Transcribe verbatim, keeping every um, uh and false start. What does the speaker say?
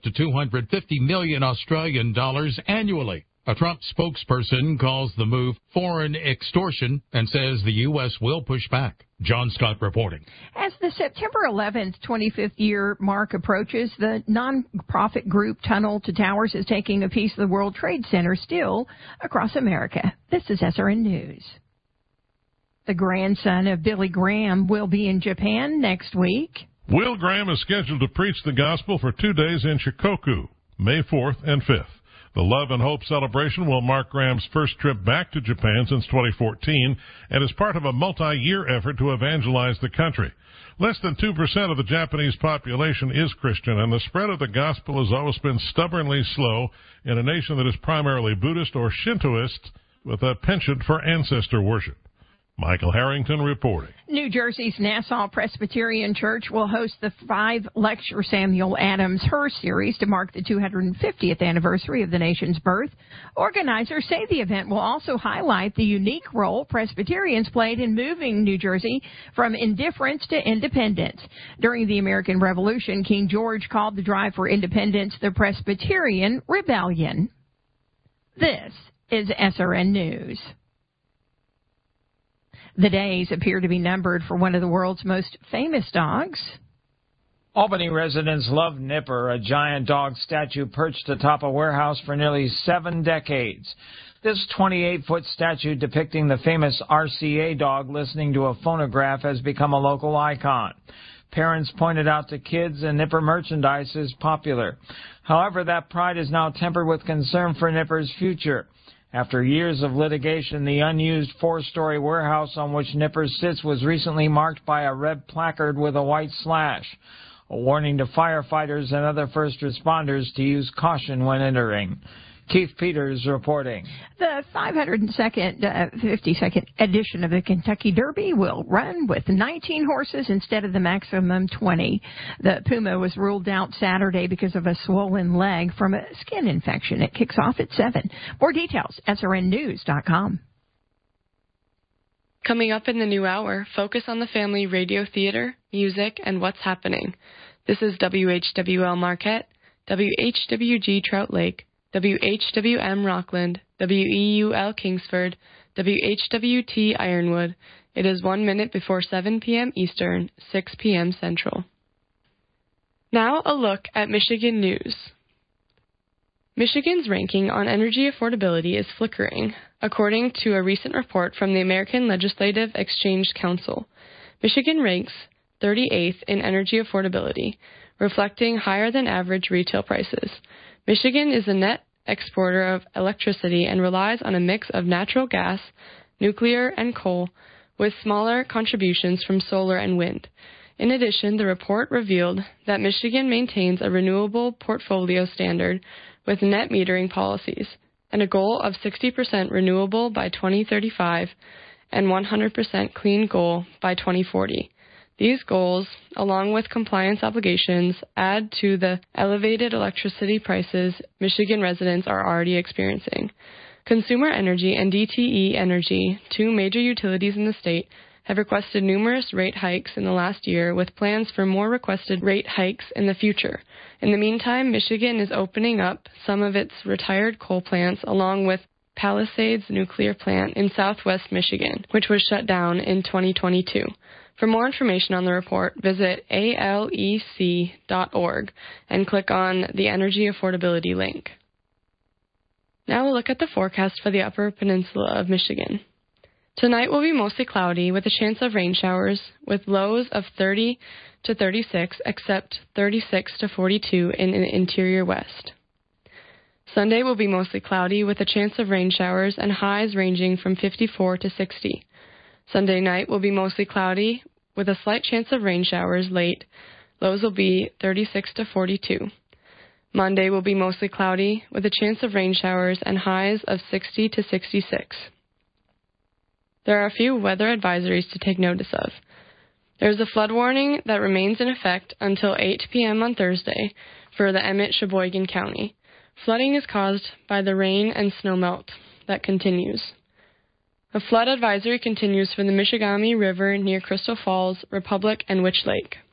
to two hundred fifty million Australian dollars annually. A Trump spokesperson calls the move foreign extortion and says the U S will push back. John Scott reporting. As the September eleventh, twenty-fifth year mark approaches, the nonprofit group Tunnel to Towers is taking a piece of the World Trade Center still across America. This is S R N News. The grandson of Billy Graham will be in Japan next week. Will Graham is scheduled to preach the gospel for two days in Shikoku, May fourth and fifth. The Love and Hope celebration will mark Graham's first trip back to Japan since twenty fourteen and is part of a multi-year effort to evangelize the country. Less than two percent of the Japanese population is Christian, and the spread of the gospel has always been stubbornly slow in a nation that is primarily Buddhist or Shintoist with a penchant for ancestor worship. Michael Harrington reporting. New Jersey's Nassau Presbyterian Church will host the five-lecture Samuel Adams Her series to mark the two hundred fiftieth anniversary of the nation's birth. Organizers say the event will also highlight the unique role Presbyterians played in moving New Jersey from indifference to independence. During the American Revolution, King George called the drive for independence the Presbyterian Rebellion. This is S R N News. The days appear to be numbered for one of the world's most famous dogs. Albany residents love Nipper, a giant dog statue perched atop a warehouse for nearly seven decades. This twenty-eight foot statue depicting the famous R C A dog listening to a phonograph has become a local icon. Parents pointed out to kids and Nipper merchandise is popular. However, that pride is now tempered with concern for Nipper's future. After years of litigation, the unused four-story warehouse on which Nipper sits was recently marked by a red placard with a white slash, a warning to firefighters and other first responders to use caution when entering. Keith Peters reporting. The five hundred fifty-second edition of the Kentucky Derby will run with nineteen horses instead of the maximum twenty. The Puma was ruled out Saturday because of a swollen leg from a skin infection. It kicks off at seven. More details, S R N news dot com. Coming up in the new hour, focus on the family radio theater, music, and what's happening. This is W H W L Marquette, W H W G Trout Lake, W H W M Rockland, W E U L Kingsford, W H W T Ironwood. It is one minute before seven p.m. Eastern, six p.m. Central. Now a look at Michigan news. Michigan's ranking on energy affordability is flickering, according to a recent report from the American Legislative Exchange Council. Michigan ranks thirty-eighth in energy affordability, reflecting higher than average retail prices. Michigan is a net exporter of electricity and relies on a mix of natural gas, nuclear, and coal, with smaller contributions from solar and wind. In addition, the report revealed that Michigan maintains a renewable portfolio standard with net metering policies and a goal of sixty percent renewable by twenty thirty-five and one hundred percent clean goal by twenty forty. These goals, along with compliance obligations, add to the elevated electricity prices Michigan residents are already experiencing. Consumer Energy and D T E Energy, two major utilities in the state, have requested numerous rate hikes in the last year, with plans for more requested rate hikes in the future. In the meantime, Michigan is opening up some of its retired coal plants, along with Palisades Nuclear Plant in southwest Michigan, which was shut down in twenty twenty-two. For more information on the report, visit A L E C dot org and click on the Energy Affordability link. Now we'll look at the forecast for the Upper Peninsula of Michigan. Tonight will be mostly cloudy with a chance of rain showers with lows of thirty to thirty-six, except thirty-six to forty-two in the interior west. Sunday will be mostly cloudy with a chance of rain showers and highs ranging from fifty-four to sixty. Sunday night will be mostly cloudy with a slight chance of rain showers late. Lows will be thirty-six to forty-two. Monday will be mostly cloudy with a chance of rain showers and highs of sixty to sixty-six. There are a few weather advisories to take notice of. There is a flood warning that remains in effect until eight p.m. on Thursday for the Emmett-Sheboygan County. Flooding is caused by the rain and snowmelt that continues. A flood advisory continues for the Michigamme River near Crystal Falls, Republic, and Witch Lake.